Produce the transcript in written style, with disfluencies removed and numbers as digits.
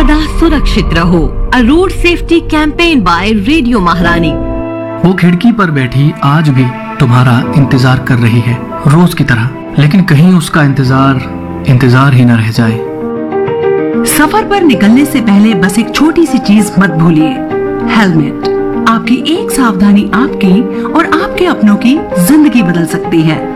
सदा सुरक्षित रहो। अ road safety campaign bye radio महारानी। वो खिड़की पर बैठी आज भी तुम्हारा इंतजार कर रही है, रोज की तरह, लेकिन कहीं उसका इंतजार ही न रह जाए। सफर पर निकलने से पहले बस एक छोटी सी चीज मत भूलिए, हेलमेट। आपकी एक सावधानी आपकी और आपके अपनों की जिंदगी बदल सकती है।